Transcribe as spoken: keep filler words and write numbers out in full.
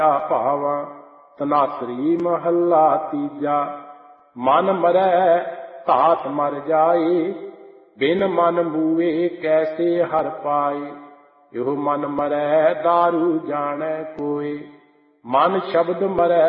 ਭਾਵਾਂ। ਧਨਾਸਰੀ ਮਹੱਲਾ ਤੀਜਾ। ਮਨ ਮਰੈ ਧਾਤ ਮਰ ਜਾਏ, ਬਿਨ ਮਨ ਮੂਏ ਕੈਸੇ ਹਰਿ ਪਾਏ। ਇਹੋ ਮਨ ਮਰੈ ਦਾਰੂ ਜਾਣੈ ਕੋਇ, ਮਨ ਸ਼ਬਦ ਮਰੈ